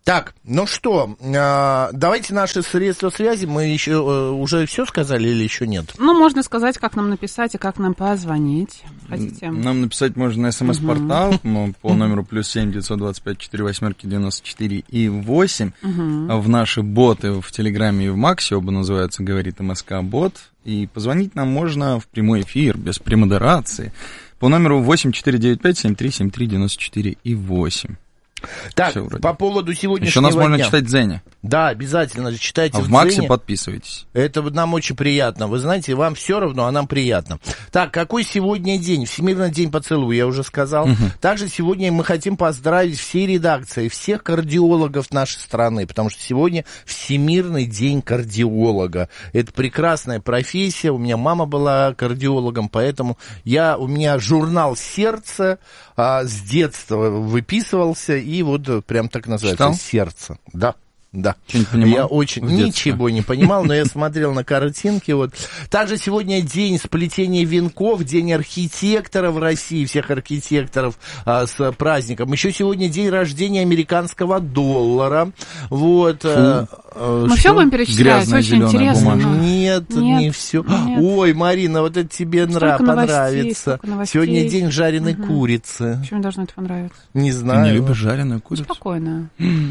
Так, ну что, давайте наши средства связи. Мы еще уже все сказали или еще нет? Ну, можно сказать, как нам написать и как нам позвонить. Хотите? Нам написать можно на СМС-портал по номеру +7 925 48 94 и 8. В наши боты в Телеграме и в Максе, оба называются «Говорит МСК-бот». И позвонить нам можно в прямой эфир, без премодерации, по номеру 8495 73 73 94 и 8. Так, по поводу сегодняшнего дня. Еще нас можно читать Дзеня. Да, обязательно читайте в Дзене. Максе подписывайтесь. Это нам очень приятно. Вы знаете, вам все равно, а нам приятно. Так, какой сегодня день? Всемирный день поцелуя, я уже сказал. Также сегодня мы хотим поздравить все редакции, всех кардиологов нашей страны, потому что сегодня Всемирный день кардиолога. Это прекрасная профессия. У меня мама была кардиологом, поэтому у меня журнал «Сердце» с детства выписывался, и вот прям так называется. Читал? «Сердце». Да. Да, я очень ничего не понимал, но я смотрел на картинки. Вот. Также сегодня день сплетения венков, день архитектора в России, всех архитекторов с праздником. Еще сегодня день рождения американского доллара. Вот. Мы все будем перечислять, очень интересно. Нет, не все. Нет. Ой, Марина, вот это тебе понравится. Сегодня день жареной курицы. Почему должно это понравиться? Не знаю. Ты не любишь жареную курицу? Спокойно.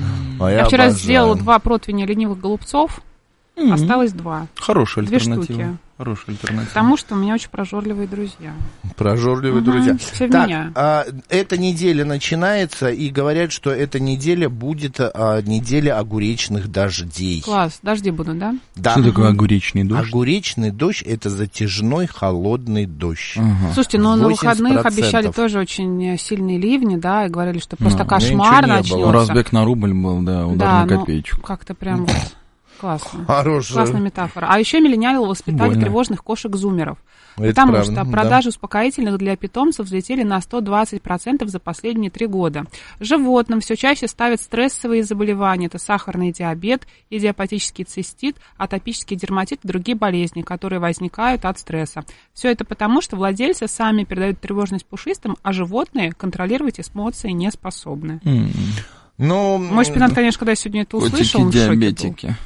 Я вчера сделала 2 противня ленивых голубцов, осталось 2. Хорошая альтернатива. 2 штуки. Хорошая альтернатива. Потому что у меня очень прожорливые друзья. Прожорливые друзья. Все в так, меня. Эта неделя начинается, и говорят, что эта неделя будет неделя огуречных дождей. Класс, дожди будут, да? Да. Что такое огуречный дождь? Огуречный дождь — это затяжной холодный дождь. Слушайте, но на выходных обещали тоже очень сильные ливни, да, и говорили, что просто кошмар начнется. Разбег на рубль был, да, удар на копеечку. Как-то прям вот классно. Хорошая. Классная метафора. А еще миллениалы воспитали тревожных кошек-зумеров. Это потому правда, что продажи успокоительных для питомцев взлетели на 120% за последние 3 года. Животным все чаще ставят стрессовые заболевания. Это сахарный диабет, идиопатический цистит, атопический дерматит и другие болезни, которые возникают от стресса. Все это потому, что владельцы сами передают тревожность пушистым, а животные контролировать эмоции не способны. Мой шпинат, конечно, когда я сегодня это услышал, он в шоке был. Котики-диабетики.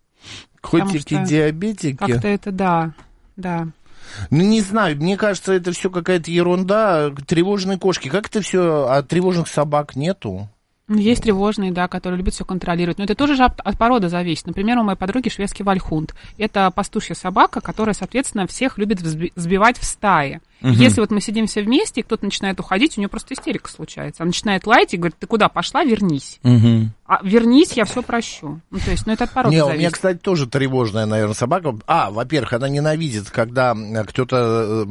Котики-диабетики? Как-то это да. Ну, не знаю, мне кажется, это все какая-то ерунда. Тревожные кошки, как это все, а тревожных собак нету? Есть тревожные, да, которые любят все контролировать. Но это тоже же от породы зависит. Например, у моей подруги шведский вальхунд. Это пастушья собака, которая, соответственно, всех любит сбивать в стае. Если вот мы сидим все вместе, и кто-то начинает уходить, у нее просто истерика случается. Она начинает лаять и говорит: ты куда пошла, вернись. А вернись, я все прощу. Ну, то есть, это от породы зависит. У меня, кстати, тоже тревожная, наверное, собака. Во-первых, она ненавидит, когда кто-то,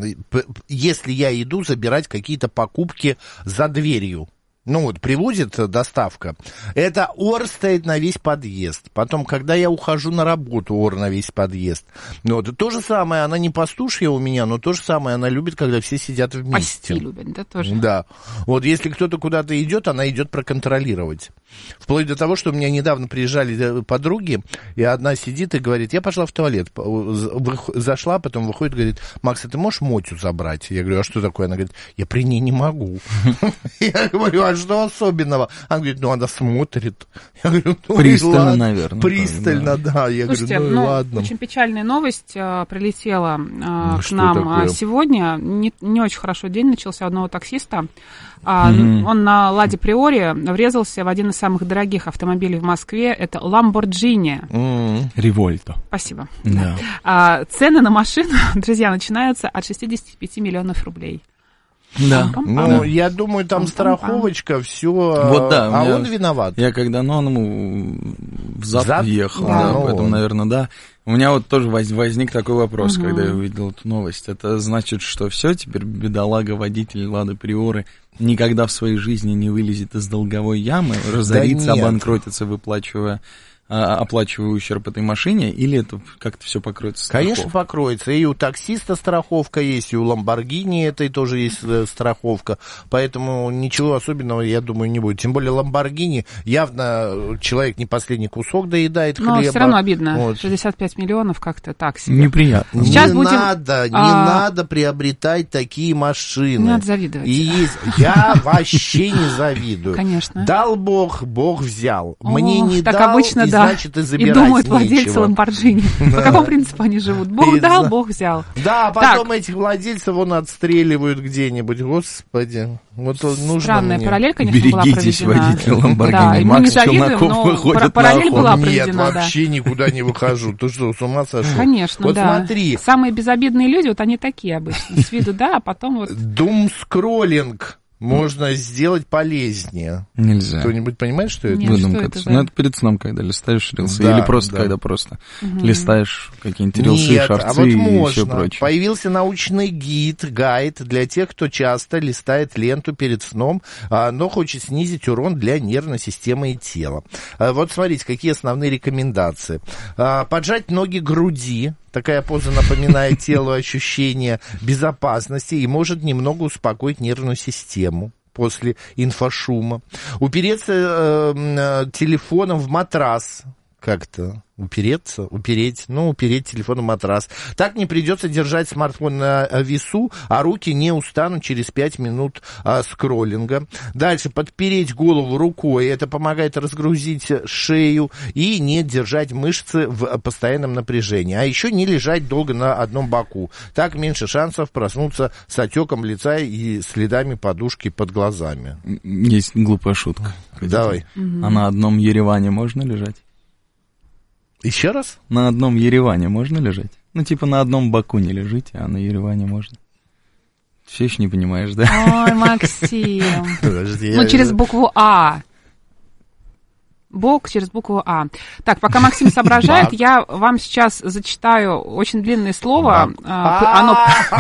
если я иду забирать какие-то покупки за дверью. Ну вот, привозит доставка, это ор стоит на весь подъезд. Потом, когда я ухожу на работу, ор на весь подъезд. Ну вот, то же самое, она не пастушья у меня, но то же самое, она любит, когда все сидят вместе. Пасти любят, да, тоже? Да. Вот если кто-то куда-то идет, она идет проконтролировать. Вплоть до того, что у меня недавно приезжали подруги, и одна сидит и говорит: я пошла в туалет. Зашла, потом выходит, говорит: Макс, а ты можешь Мотю забрать? Я говорю: а что такое? Она говорит: я при ней не могу. Я говорю: а что особенного? Она говорит: ну, она смотрит. Я говорю: ну, пристально, наверное. Пристально, да. Я Слушайте, говорю: ну, ладно. Очень печальная новость прилетела к нам такое? Сегодня. Не очень хорошо день начался у одного таксиста. Он на Ладе Приоре врезался в один из самых дорогих автомобилей в Москве. Это Lamborghini. Револьто. Спасибо. Да. Цены на машину, друзья, начинаются от 65 миллионов рублей. Да. Ну, я думаю, там страховочка, все. Вот, да. А он виноват. Я когда, он ему взад въехал, да, поэтому, наверное, да. У меня вот тоже возник такой вопрос, когда я увидел эту новость. Это значит, что все, теперь бедолага, водитель Лады Приоры никогда в своей жизни не вылезет из долговой ямы, разорится, обанкротится, выплачивая оплачиваю ущерб этой машине, или это как-то все покроется страховкой? Конечно, покроется. И у таксиста страховка есть, и у Ламборгини этой тоже есть страховка. Поэтому ничего особенного, я думаю, не будет. Тем более Ламборгини явно человек не последний кусок доедает хлеба. Но все равно обидно. Вот. 65 миллионов как-то так себе. Неприятно. Сейчас не будем... надо приобретать такие машины. Не надо завидовать. Я вообще не завидую. Конечно. Дал Бог взял. Мне не так дал, обычно, и да. значит и забирать и думают нечего. владельцы Ламборджини. По какому принципу они живут? Бог дал, Бог взял. Да, потом этих владельцев вон отстреливают где-нибудь. Господи. Вот нужно Странная мне. параллель, конечно, была Берегитесь, проведена. водитель Ламборгини. Да, и мы не Макс завидуем, Челноков но выходит параллель на была охоту. Нет, проведена, да. вообще никуда не выхожу. Ты что, с ума сошел? Конечно, вот да. смотри. Самые безобидные люди, вот они такие обычно. С виду, да, а потом вот... Думскроллинг можно сделать полезнее. Нельзя. Кто-нибудь понимает, что это? Нет, Выдумкаться. что это за- Ну, это перед сном, когда листаешь рилсы, Да, или просто, да. когда просто листаешь какие-нибудь рилсы, Нет, шорцы а вот и можно. все прочее. Появился научный гайд для тех, кто часто листает ленту перед сном, но хочет снизить урон для нервной системы и тела. Вот смотрите, какие основные рекомендации. Поджать ноги к груди. Такая поза напоминает телу ощущение безопасности и может немного успокоить нервную систему после инфошума. Упереться телефоном в матрас. Как-то упереть телефон в матрас. Так не придется держать смартфон на весу, а руки не устанут через 5 минут скроллинга. Дальше подпереть голову рукой. Это помогает разгрузить шею и не держать мышцы в постоянном напряжении. А еще не лежать долго на одном боку. Так меньше шансов проснуться с отеком лица и следами подушки под глазами. Есть глупая шутка. Давай. А на одном Ереване можно лежать? Еще раз? На одном Ереване можно лежать? Ну, типа на одном боку не лежите, а на Ереване можно. Все еще не понимаешь, да? Ой, Максим. Подожди, Ну, через букву А. Бок через букву А. Так, пока Максим соображает, я вам сейчас зачитаю очень длинное слово. Оно...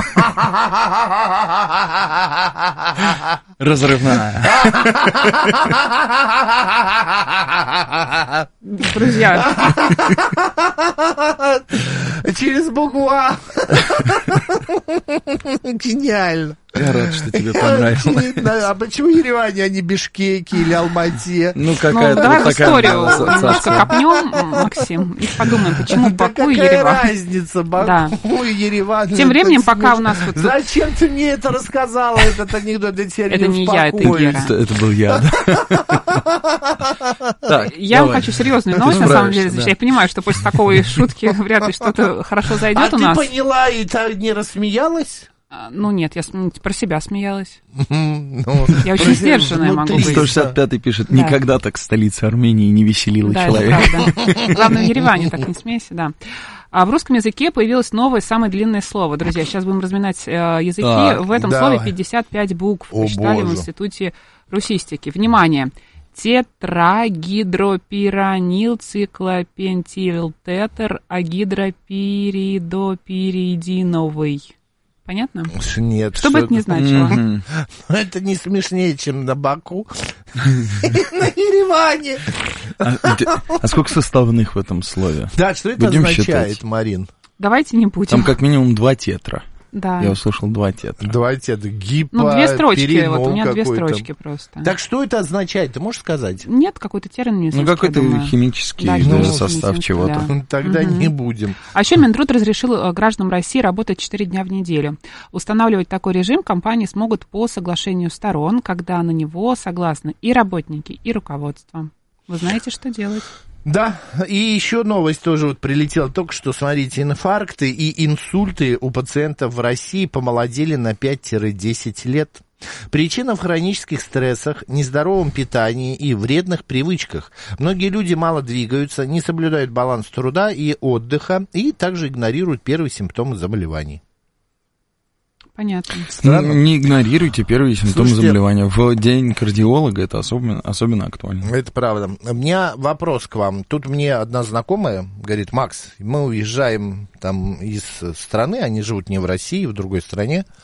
Разрывная. Друзья, Через букву А. Гениально. Я рад, что тебе понравилось. А почему Ереване, а не Бишкеке или Алмате? Ну, ну, какая-то давай вот в такая историю была ассоциация. немножко копнем, Максим, и подумаем, почему Да Баку и какая Ереван. разница, Баку и Ереван? Тем временем, пока у нас вот тут- Зачем ты мне это рассказала, этот анекдот? Это не я, это Гера. Это был я. Так, Я вам давай. хочу серьезную Ты новость, на самом деле, справишься, защищать. да. Я понимаю, что после такой шутки вряд ли что-то хорошо А зайдет у ты нас. поняла и так не рассмеялась? Ну нет, я про себя смеялась. Ну, Я очень сдержанная могу быть. 165-й пишет, Да. никогда так столица Армении не веселила Да, это человека. правда. Главное, в Ереване так не смейся, да. А в русском языке появилось новое, самое длинное слово. Друзья, сейчас будем разминать языки. Так, В этом давай. слове 55 букв. О, Посчитали в боже. Институте русистики. Внимание! Тетрагидропиранилцикла-пентилтетр агидропиридопиридиновый. Понятно? Нет. Что бы это ни значило. Мгм. Это не смешнее, чем на Баку. На Ереване. А сколько составных в этом слове? Да, что это Будем означает, считать. Марин? Давайте не будем. Там как минимум 2 тетра. Да. Я услышал 2 тетра. Давайте это Ну, 2 строчки. перенол Вот у меня 2 какой-то. строчки просто. Так что это означает? Ты можешь сказать? Нет, какой-то термин Ну, медицинский, какой-то я думаю. химический Да, химический, состав медицинский, чего-то. да. Тогда не будем. А еще Минтруд разрешил гражданам России работать 4 дня в неделю. Устанавливать такой режим компании смогут по соглашению сторон, когда на него согласны и работники, и руководство. Вы знаете, что делать? Да, и еще новость тоже вот прилетела только что. Смотрите, инфаркты и инсульты у пациентов в России помолодели на 5-10 лет. Причина в хронических стрессах, нездоровом питании и вредных привычках. Многие люди мало двигаются, не соблюдают баланс труда и отдыха и также игнорируют первые симптомы заболеваний. Понятно. Странно. Не игнорируйте первые симптомы Слушайте, заболевания. В день кардиолога это особенно актуально. Это правда. У меня вопрос к вам. Тут мне одна знакомая говорит: Макс, мы уезжаем там из страны, они живут не в России, в другой стране.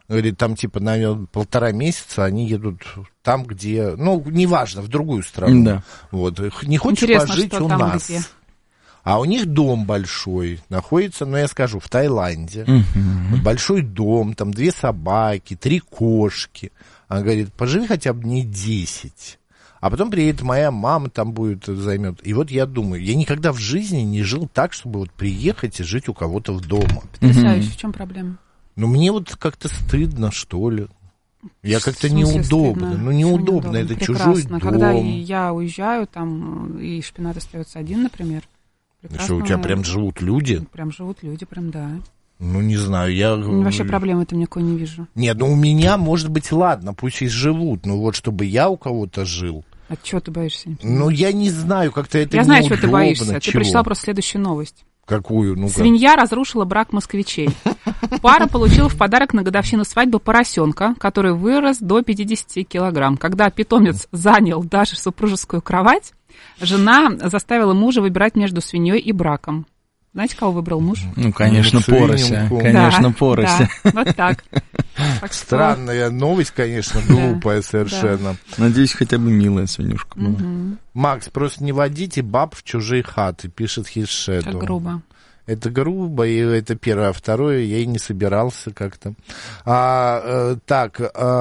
Говорит, там типа, наверное, 1,5 месяца они едут там, где... Ну, неважно, в другую страну. Да. Вот. Не хочешь интересно, пожить что у там, нас? Где? А у них дом большой, находится, ну, я скажу, в Таиланде. Большой дом, там 2 собаки, 3 кошки. Она говорит, поживи хотя бы дней 10. А потом приедет моя мама, там будет, займет. И вот я думаю, я никогда в жизни не жил так, чтобы вот приехать и жить у кого-то в дома. Потрясающе, в чем проблема? Ну, мне вот как-то стыдно, что ли. Я как-то неудобно. Стыдно? Ну, неудобно, это чужой дом. Когда я уезжаю, там, и Шпинат остается один, например. Что, у тебя прям живут люди? Прям живут люди, прям, да. Ну, не знаю, я... Вообще проблемы-то никакой не вижу. Нет, ну, у меня, может быть, ладно, пусть и живут, но вот чтобы я у кого-то жил... А чего ты боишься? Ну, я не знаю, как-то это неудобно. Я знаю, чего ты боишься. Чего? Ты прочитала просто следующую новость. Какую? Ну-ка. Свинья разрушила брак москвичей. Пара получила в подарок на годовщину свадьбы поросенка, который вырос до 50 килограмм. Когда питомец занял даже супружескую кровать, жена заставила мужа выбирать между свиньей и браком. Знаете, кого выбрал муж? Ну, конечно, Порося. Конечно, Порося. Да, вот так. Странная новость, конечно, глупая совершенно. Надеюсь, хотя бы милая свинюшка была. Макс, просто не водите баб в чужие хаты, пишет Хишеду. Так грубо. Это грубо, и это первое. А второе, я и не собирался как-то. Так,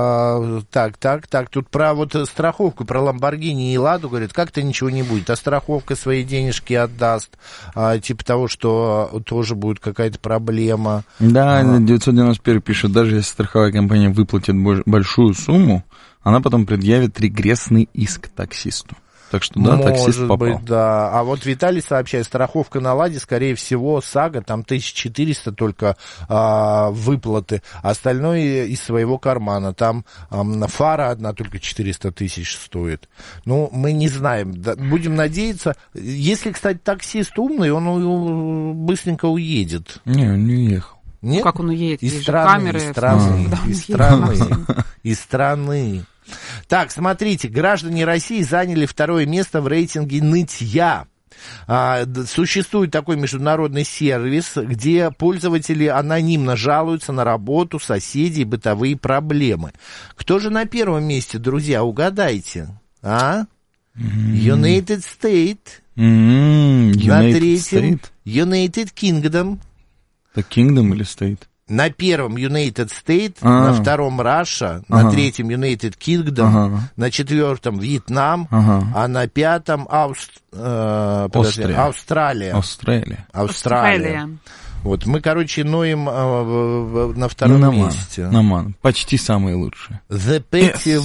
тут про вот страховку, про Ламборгини и Ладу, говорят, как-то ничего не будет, а страховка свои денежки отдаст, типа того, что тоже будет какая-то проблема. Да, 991 пишет, даже если страховая компания выплатит большую сумму, она потом предъявит регрессный иск таксисту. Так что, да, таксист попал. Может быть, да. А вот Виталий сообщает, страховка на «Ладе», скорее всего, САГА, там 1400 только выплаты, остальное из своего кармана. Там фара одна только 400 тысяч стоит. Ну, мы не знаем. Да, будем надеяться. Если, кстати, таксист умный, он быстренько уедет. Не, он не уехал. Нет? Как он уедет? Из страны. Так, смотрите, граждане России заняли 2-е место в рейтинге нытья. Существует такой международный сервис, где пользователи анонимно жалуются на работу, соседей, бытовые проблемы. Кто же на 1-м месте, друзья, угадайте? United States. На 3-м United Kingdom. Это Kingdom или State? На 1-м United States, на 2-м Russia, на 3-м United Kingdom, на 4-м Вьетнам, а на 5-м Австралия. Вот мы, короче, ноем на 2-м месте. Почти самые лучшие. The Petty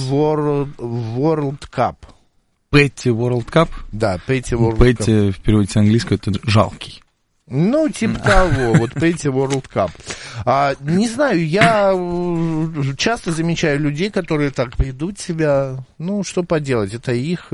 World Cup. Petty World Cup? Да, Petty World Cup. Petty в переводе с английского это жалкий. Ну, типа того, вот Petty World Cup. Не знаю, я часто замечаю людей, которые так ведут себя. Ну, что поделать, это их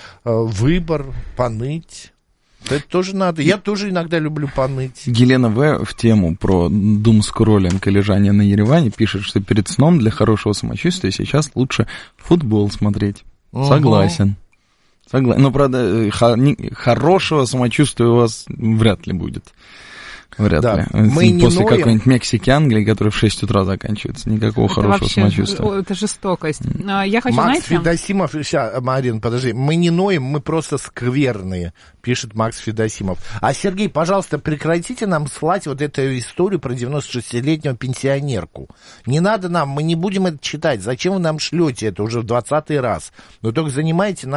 выбор, поныть. Это тоже надо. Я тоже иногда люблю поныть. Елена В. в тему про думскроллинг и лежание на Ереване пишет, что перед сном для хорошего самочувствия сейчас лучше футбол смотреть. Согласен. Ну, правда, хорошего самочувствия у вас вряд ли будет. Вряд ли. Мы после какой-нибудь Мексики, Англии, которая в 6 утра заканчивается, никакого хорошего самочувствия. Это жестокость. Я хочу, Макс Федосимов, Марин, подожди, мы не ноем, мы просто скверные, пишет Макс Федосимов. А, Сергей, пожалуйста, прекратите нам слать вот эту историю про 96-летнего пенсионерку. Не надо нам, мы не будем это читать. Зачем вы нам шлете это уже в 20-й раз? Вы только занимаете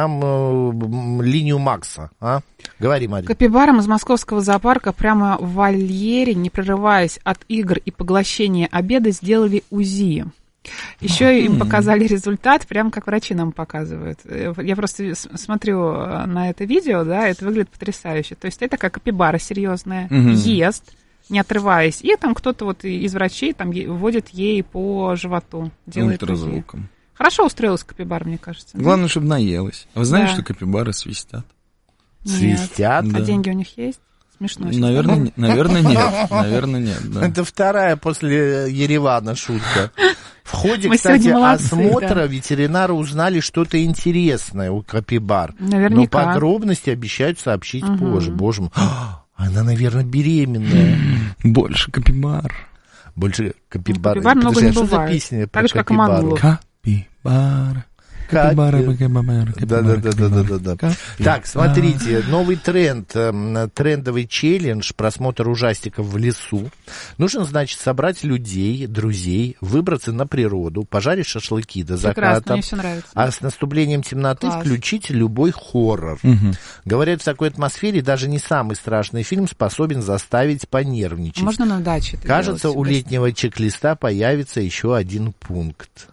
нам линию Макса, а? Говори, Марин. Капибарам из московского зоопарка прямо в вольере, не прерываясь от игр и поглощения обеда, сделали УЗИ. Еще им показали результат, прям как врачи нам показывают. Я просто смотрю на это видео, да, это выглядит потрясающе. То есть это как капибара серьезная, ест, не отрываясь, и там кто-то вот из врачей там вводит ей по животу, делает ультразвуком. Хорошо устроилась капибара, мне кажется. Главное, чтобы наелась. Вы знаете, что капибары свистят? Свистят? А деньги у них есть? Смешно. Наверное, нет. Наверное, нет. Да. Это вторая после Еревана шутка. В ходе, кстати, осмотра ветеринары узнали что-то интересное у капибар. Наверняка. Но подробности обещают сообщить позже. Боже мой, она, наверное, беременная. Больше капибар. Больше капибары. Капибар много Подожди, не а что за бывает. песня про Так же, как и капибару? Манулов. Капибара. Да. Да. Так, смотрите, новый тренд, трендовый челлендж, просмотр ужастиков в лесу. Нужно, значит, собрать людей, друзей, выбраться на природу, пожарить шашлыки до Прекрасно, заката. мне все нравится. А с наступлением темноты Класс. включить любой хоррор. Говорят, в такой атмосфере даже не самый страшный фильм способен заставить понервничать. Можно на даче это Кажется, делать. у летнего чек-листа появится еще один пункт.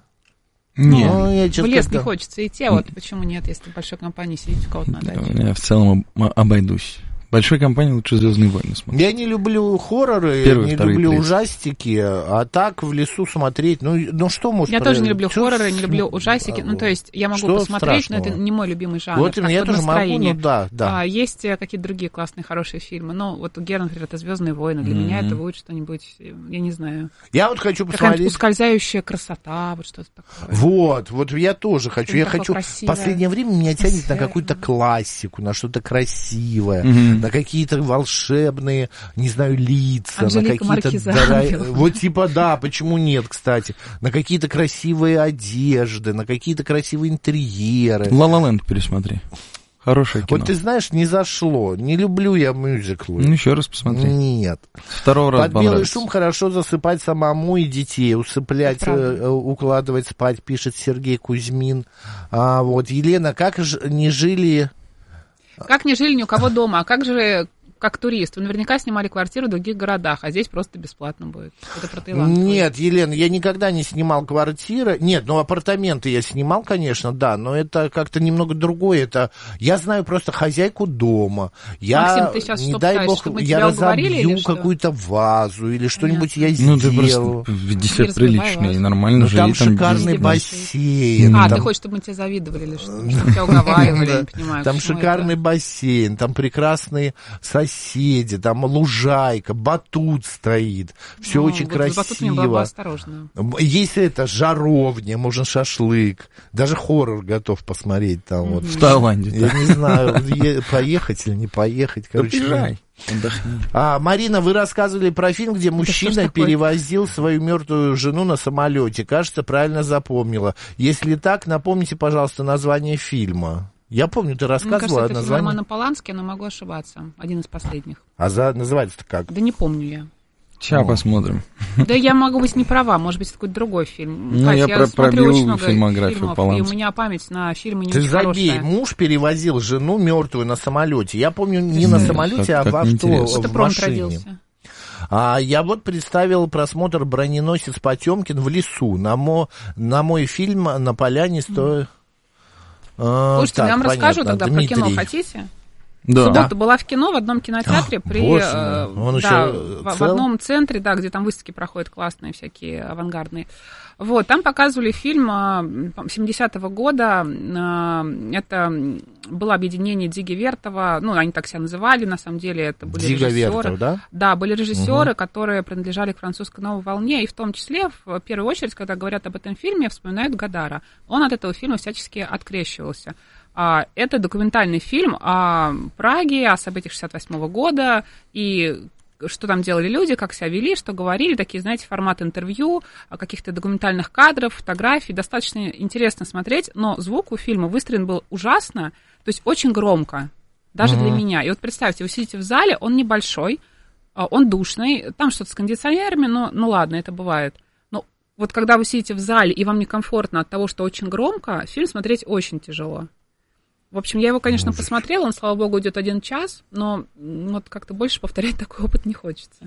Нет. Ну, я В чё-то лес как-то- не хочется идти, а вот почему нет, если в большой компании сидите у кого-то на даче. Я в целом обойдусь. Большой компании лучше «Звездные войны» смотреть. Я не люблю хорроры, Первый, не второй, люблю третий. ужастики, а так в лесу смотреть, ну что может Я тоже не люблю чё хорроры, не с- люблю ужастики. Ну, то есть я могу что посмотреть, но это страшного? не мой любимый жанр. Вот именно, так, я под тоже могу, настроение. ну да. Есть какие-то другие классные, хорошие фильмы. Ну, вот у Гера, например, это «Звездные войны». Для меня это будет что-нибудь, я не знаю, Я вот хочу какая-нибудь посмотреть... ускользающая красота, вот что-то такое. Вот я тоже хочу. Я Такое хочу... В красивое. последнее время меня тянет на Атмосферное. какую-то классику, на что-то красивое, на какие-то волшебные, не знаю, лица, Анжелика на какие-то... Маркиза. Вот типа, да, почему нет, кстати. На какие-то красивые одежды, на какие-то красивые интерьеры. «Ла-Ла Ленд» пересмотри. Хорошее кино. Вот ты знаешь, не зашло. Не люблю я мюзиклы. Ну, еще раз посмотри. Нет. С второго раза Под белый понравится. шум хорошо засыпать самому и детей, усыплять, Это правда. укладывать спать, пишет Сергей Кузьмин. Вот, Елена, как же не жили... Как не жили ни у кого дома, а как же как турист? Вы наверняка снимали квартиру в других городах, а здесь просто бесплатно будет. Это про Таиланд. Нет, Елена, я никогда не снимал квартиры. Нет, ну апартаменты я снимал, конечно, да, но это как-то немного другое. Это я знаю просто хозяйку дома. Я, Максим, ты сейчас не что дай пытаешься, бог, чтобы мы я тебя уговорили разобью или что? какую-то вазу или что-нибудь я Ну, ты сделаю. просто веди себя Не разбивай прилично и вас. нормально Ну, живи. там без- шикарный без- бассейн. А, там- ты хочешь, чтобы мы тебя завидовали или что? Чтобы тебя уговаривали, я не понимаю. Там к чему шикарный это. бассейн, там прекрасные соседи, там лужайка, батут стоит. Все Ну, очень вот с батутами было бы красиво. осторожно. Есть это, жаровня, можно шашлык. Даже хоррор готов посмотреть там вот. В Таиланде. Я не знаю, поехать или не поехать. Короче, Приезжай, отдохни. Марина, вы рассказывали про фильм, где что ж мужчина такое? перевозил свою мертвую жену на самолете. Кажется, правильно запомнила. Если так, напомните, пожалуйста, название фильма. Я помню, ты Мне кажется, рассказывала это фильм название. Романа Полански, но могу ошибаться. Один из последних. А называется-то как? Да не помню я. Сейчас посмотрим. Да я могу быть не права, может быть, это какой-то другой фильм. Ну, Кать, я смотрю пробил очень много фильмографию фильмов, и Полански. у меня память на фильмы не Ты очень забей, хорошая. муж перевозил жену мертвую на самолете. Я помню, не на самолете, а как в авто, неинтересно. Это в промт машине. родился. Я вот представил просмотр «Броненосец Потемкин» в лесу. На мой фильм «На поляне» стоит... Слушайте, я вам расскажу тогда про кино, хотите? В Да. субботу была в кино в одном кинотеатре при боже мой, он еще в цел? одном центре, да, где там выставки проходят классные, всякие авангардные. Вот, там показывали фильм 70-го года. Это было объединение Дзиги Вертова. Ну, они так себя называли, на самом деле это были Дзига режиссеры. Вертов, да? Да, были режиссеры, которые принадлежали к французской новой волне, и в том числе, в первую очередь, когда говорят об этом фильме, вспоминают Годара. Он от этого фильма всячески открещивался. Это документальный фильм о Праге, о событиях 68 года, и что там делали люди, как себя вели, что говорили, такие, знаете, формат интервью, каких-то документальных кадров, фотографий. Достаточно интересно смотреть, но звук у фильма выстроен был ужасно, то есть очень громко, даже для меня. И вот представьте, вы сидите в зале, он небольшой, он душный, там что-то с кондиционерами, но ну ладно, это бывает. Но вот когда вы сидите в зале, и вам некомфортно от того, что очень громко, фильм смотреть очень тяжело. В общем, я его, конечно, посмотрела, он, слава богу, идет 1 час, но вот как-то больше повторять такой опыт не хочется.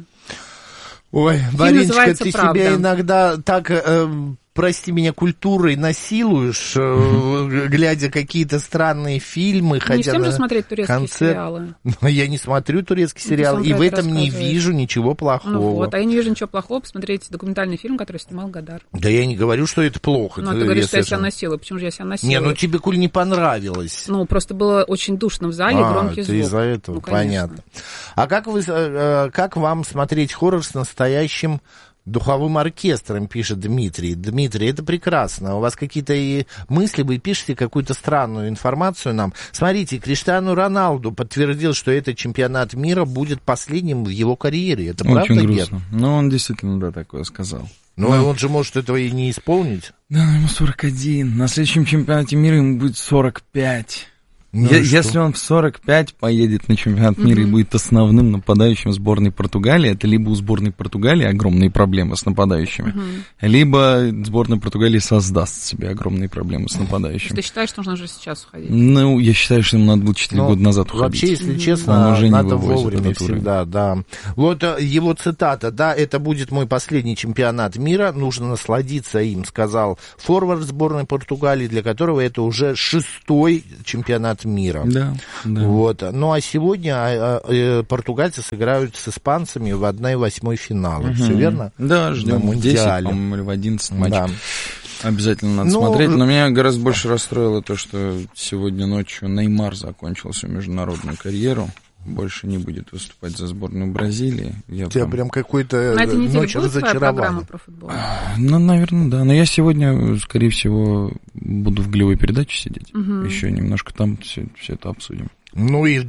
Ой, Мариночка, называется ты «Правда». себя иногда так, прости меня, культурой насилуешь, глядя какие-то странные фильмы, Не ходя всем же на смотреть турецкие концерт. сериалы. Но я не смотрю турецкий сериал, сам и про в это этом не рассказываешь. вижу ничего плохого. Ну вот, а я не вижу ничего плохого посмотреть документальный фильм, который снимал Годар. Да я не говорю, что это плохо. Ну, а ты говоришь, что я себя совершенно- насилую. Почему же я себя насилую? Не, ну тебе, Куль, не понравилось. Ну, просто было очень душно в зале, громкий ты звук. из-за этого, Ну, конечно. понятно. А как вам смотреть хоррор с настоящим Духовым оркестром, пишет Дмитрий. Дмитрий, это прекрасно. У вас какие-то мысли, вы пишете какую-то странную информацию нам. Смотрите, Криштиану Роналду подтвердил, что этот чемпионат мира будет последним в его карьере. Это очень правда, грустно. Гер? Ну, он действительно, да, такое сказал. Но он же может этого и не исполнить. Да, ему 41. На следующем чемпионате мира ему будет 45. Ну если он в 45 поедет на чемпионат мира и будет основным нападающим сборной Португалии, это либо у сборной Португалии огромные проблемы с нападающими, либо сборная Португалии создаст себе огромные проблемы с нападающими. Ты считаешь, что нужно уже сейчас уходить? Ну, я считаю, что ему надо было 4 года назад уходить. Вообще, если честно, уже надо вовремя всегда, да. Вот его цитата, да, это будет мой последний чемпионат мира, нужно насладиться им, сказал форвард сборной Португалии, для которого это уже 6-й чемпионат мира. Да, да. Вот. Ну, а сегодня португальцы сыграют с испанцами в 1/8 финала. Все верно? Да, ждем в 10, по-моему, или в 11 матчей. Да. Обязательно надо смотреть. Но меня гораздо больше расстроило то, что сегодня ночью Неймар закончил свою международную карьеру. Больше не будет выступать за сборную Бразилии. У тебя прям какой-то ночь разочарования. Про футбол? Ну, наверное, да. Но я сегодня, скорее всего, буду в голевой передаче сидеть. Еще немножко там все это обсудим. Ну и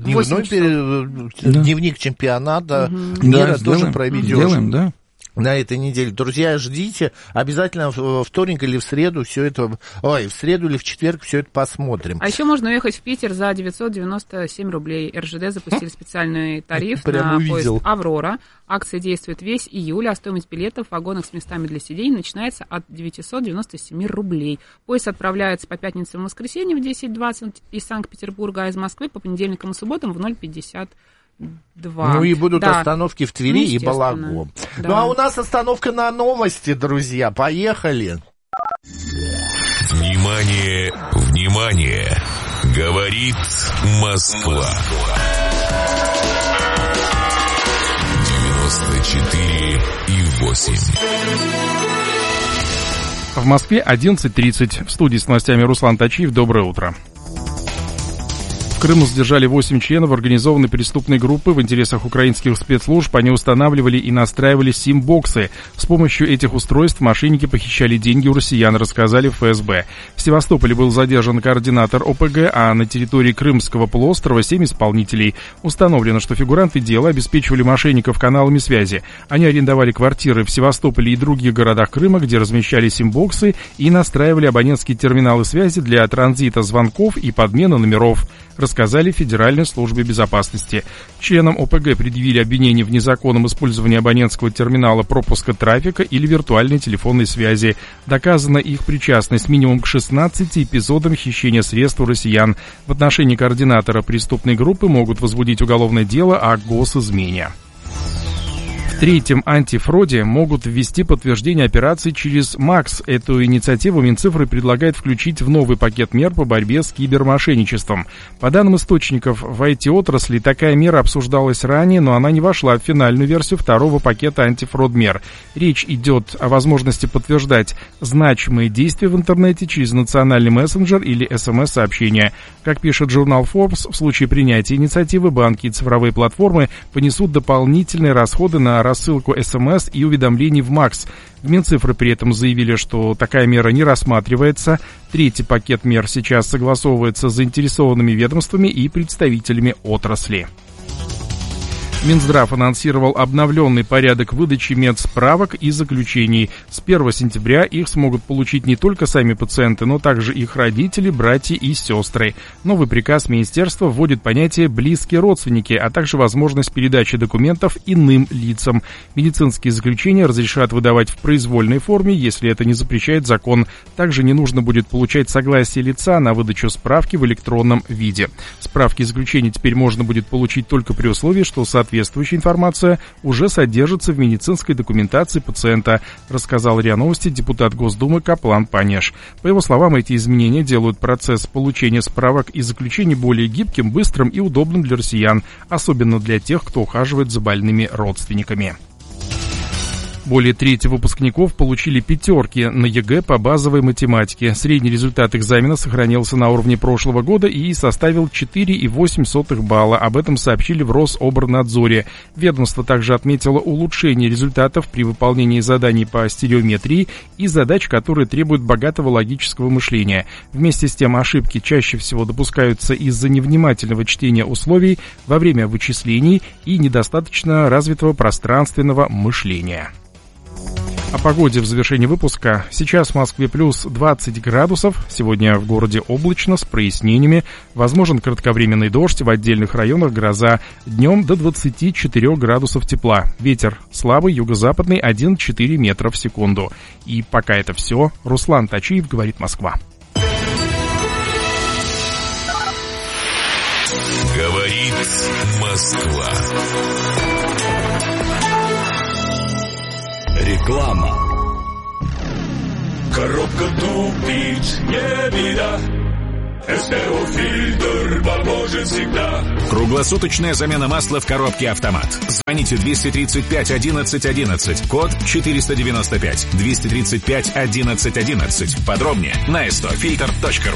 дневник чемпионата мира тоже проведешь. Делаем, да. На этой неделе. Друзья, ждите. Обязательно в вторник или в среду все это... в среду или в четверг все это посмотрим. А еще можно уехать в Питер за 997 рублей. РЖД запустили специальный тариф на поезд «Аврора». Акция действует весь июль, а стоимость билетов в вагонах с местами для сидений начинается от 997 рублей. Поезд отправляется по пятницам и воскресеньям в 10:20 из Санкт-Петербурга, а из Москвы по понедельникам и субботам в 0:52. Ну и будут остановки в Твери и Балаго. Да. Ну а у нас остановка на новости, друзья. Поехали. Внимание, внимание! Говорит Москва. 94,8. В Москве 11:30. В студии с новостями Руслан Тачиев. Доброе утро. В Крыму задержали 8 членов организованной преступной группы. В интересах украинских спецслужб они устанавливали и настраивали сим-боксы. С помощью этих устройств мошенники похищали деньги у россиян, рассказали в ФСБ. В Севастополе был задержан координатор ОПГ, а на территории Крымского полуострова 7 исполнителей. Установлено, что фигуранты дела обеспечивали мошенников каналами связи. Они арендовали квартиры в Севастополе и других городах Крыма, где размещали сим-боксы и настраивали абонентские терминалы связи для транзита звонков и подмены номеров, рассказали в Федеральной службе безопасности. Членам ОПГ предъявили обвинение в незаконном использовании абонентского терминала пропуска трафика или виртуальной телефонной связи. Доказана их причастность минимум к 16 эпизодам хищения средств у россиян. В отношении координатора преступной группы могут возбудить уголовное дело о госизмене. В третьем антифроде могут ввести подтверждение операций через МАКС. Эту инициативу Минцифры предлагает включить в новый пакет мер по борьбе с кибермошенничеством. По данным источников в IT-отрасли, такая мера обсуждалась ранее, но она не вошла в финальную версию второго пакета антифрод мер. Речь идет о возможности подтверждать значимые действия в интернете через национальный мессенджер или СМС-сообщения. Как пишет журнал Forbes, в случае принятия инициативы банки и цифровые платформы понесут дополнительные расходы на рассылку СМС и уведомлений в МАКС. В Минцифры при этом заявили, что такая мера не рассматривается. Третий пакет мер сейчас согласовывается с заинтересованными ведомствами и представителями отрасли. Минздрав анонсировал обновленный порядок выдачи медсправок и заключений. С 1 сентября их смогут получить не только сами пациенты, но также их родители, братья и сестры. Новый приказ министерства вводит понятие «близкие родственники», а также возможность передачи документов иным лицам. Медицинские заключения разрешат выдавать в произвольной форме, если это не запрещает закон. Также не нужно будет получать согласие лица на выдачу справки в электронном виде. Справки и заключения теперь можно будет получить только при условии, что соответствующая информация уже содержится в медицинской документации пациента, рассказал РИА Новости депутат Госдумы Каплан Панеш. По его словам, эти изменения делают процесс получения справок и заключений более гибким, быстрым и удобным для россиян, особенно для тех, кто ухаживает за больными родственниками. Более трети выпускников получили 5 на ЕГЭ по базовой математике. Средний результат экзамена сохранился на уровне прошлого года и составил 4,8 балла. Об этом сообщили в Рособорнадзоре. Ведомство также отметило улучшение результатов при выполнении заданий по стереометрии и задач, которые требуют богатого логического мышления. Вместе с тем, ошибки чаще всего допускаются из-за невнимательного чтения условий во время вычислений и недостаточно развитого пространственного мышления. О погоде в завершении выпуска. Сейчас в Москве плюс 20 градусов. Сегодня в городе облачно, с прояснениями. Возможен кратковременный дождь, в отдельных районах гроза. Днем до 24 градусов тепла. Ветер слабый, юго-западный, 1,4 метра в секунду. И пока это все. Руслан Тачиев, говорит Москва. Говорит Москва. Реклама. Коробка тупит, не беда. СТО-фильтр поможет всегда. Круглосуточная замена масла в коробке «Автомат». Звоните 235 11 11, код 495, 235 11 11. Подробнее на stofilter.ru.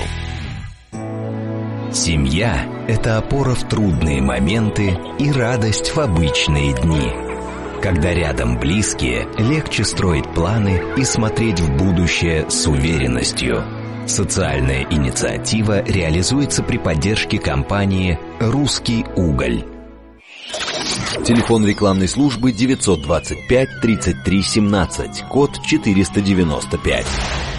Семья – это опора в трудные моменты и радость в обычные дни. Когда рядом близкие, легче строить планы и смотреть в будущее с уверенностью. Социальная инициатива реализуется при поддержке компании «Русский уголь». Телефон рекламной службы 925 33 17, код 495.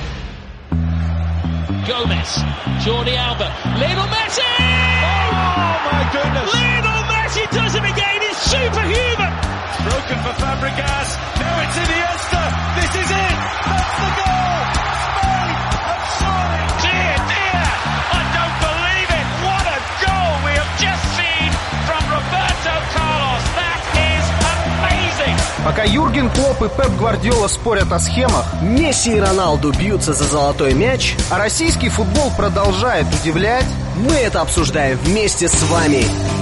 Gomez, Jordi Alba, Lionel Messi! Oh my goodness! Lionel Messi does it again, he's superhuman! Broken for Fabregas, now it's Iniesta, this is it! That's the goal! Spain have surely! Dear, dear! I don't believe it! What a goal we have just seen from Roberto Carlos! That is amazing! Пока Юрген Клопп и Пеп Гвардиола спорят о схемах, Месси и Роналду бьются за золотой мяч, а российский футбол продолжает удивлять, мы это обсуждаем вместе с вами.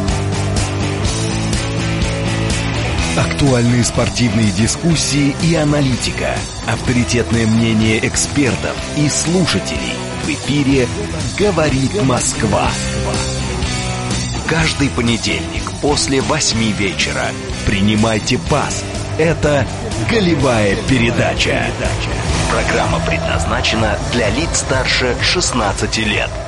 Актуальные спортивные дискуссии и аналитика. Авторитетное мнение экспертов и слушателей. В эфире «Говорит Москва». Каждый понедельник после 8 вечера принимайте пас. Это «Голевая передача». Программа предназначена для лиц старше 16 лет.